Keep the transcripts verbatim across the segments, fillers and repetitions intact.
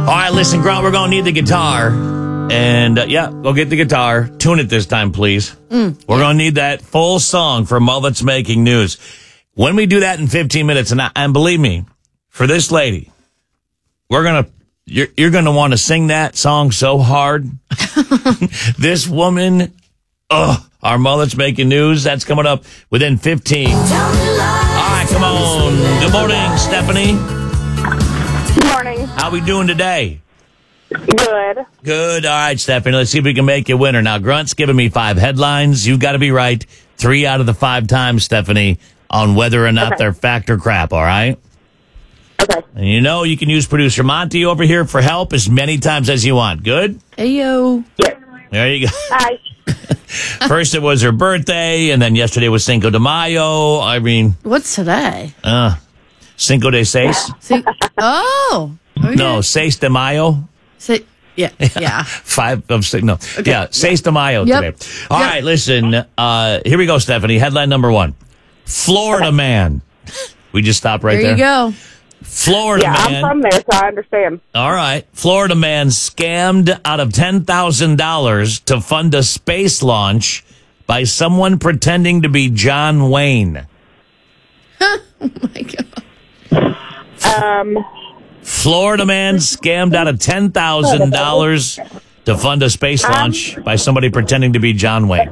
right, listen, Grunt, we're going to need the guitar. And, uh, yeah, go get the guitar. Tune it this time, please. Mm. We're going to need that full song for Mullets Making News. When we do that in fifteen minutes, and, I, and believe me, for this lady, we're going to, you're, you're going to want to sing that song so hard. This woman, ugh, our Mullets Making News, that's coming up within fifteen. All right, come on. Good morning, Stephanie. Good morning. How we doing today? Good. Good. All right, Stephanie, let's see if we can make you winner. Now, Grunt's giving me five headlines. You've got to be right three out of the five times, Stephanie, on whether or not okay. they're fact or crap, all right? Okay. And you know you can use producer Monty over here for help as many times as you want. Good? Ayo. Yes. There you go. Hi. First it was her birthday, and then yesterday was Cinco de Mayo. I mean... What's today? Uh, Cinco de Seis? See, oh. Okay. No, Seis de Mayo. Say, yeah, yeah. Five of six. No. Okay. Yeah, Seis de Mayo Yep. today. All Yep. right, listen. Uh, here we go, Stephanie. Headline number one. Florida man. We just stopped right there. There you go. Florida yeah, man. I'm from there, so I understand. All right. Florida man scammed out of ten thousand dollars to fund a space launch by someone pretending to be John Wayne. Oh, my God. Um, Florida man scammed out of ten thousand dollars to fund a space launch by somebody pretending to be John Wayne.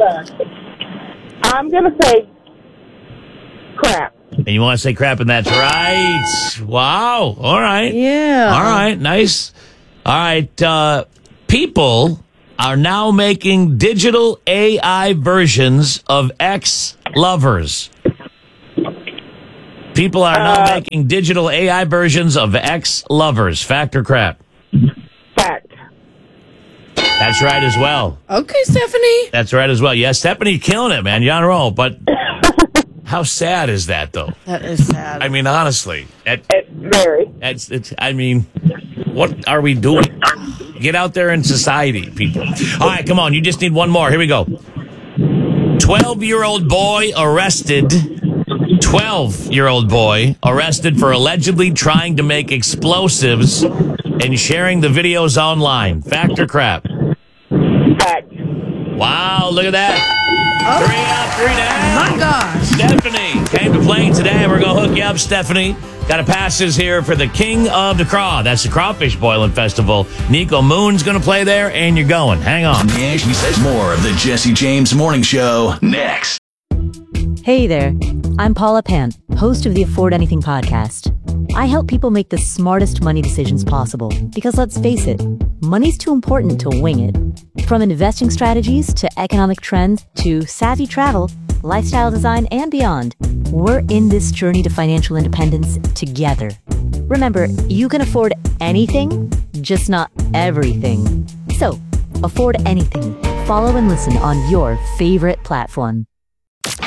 I'm going to say crap. And you want to say crap, and that's right. Wow. All right. Yeah. All right. Nice. All right. Uh, people are now making digital A I versions of ex-lovers. People are now Uh, making digital A I versions of ex-lovers. Fact or crap? Fact. That's right as well. Okay, Stephanie. That's right as well. Yeah, Stephanie killing it, man. You're on a roll. But how sad is that, though? That is sad. I mean, honestly. It, It's very. it's, it's, I mean, what are we doing? Get out there in society, people. All right, come on. You just need one more. Here we go. twelve-year-old boy arrested. twelve-year-old boy arrested for allegedly trying to make explosives and sharing the videos online. Fact or crap? Fact. Wow, look at that. Oh. Three up, three down. My gosh. Stephanie came to play today. We're going to hook you up, Stephanie. Got a passes here for the King of the Craw. That's the Crawfish Boiling Festival. Nico Moon's going to play there, and you're going. Hang on. Yeah, she says more of the Jesse James Morning Show next. Hey there, I'm Paula Pant, host of the Afford Anything podcast. I help people make the smartest money decisions possible because let's face it, money's too important to wing it. From investing strategies to economic trends to savvy travel, lifestyle design, and beyond, we're in this journey to financial independence together. Remember, you can afford anything, just not everything. So, afford anything. Follow and listen on your favorite platform.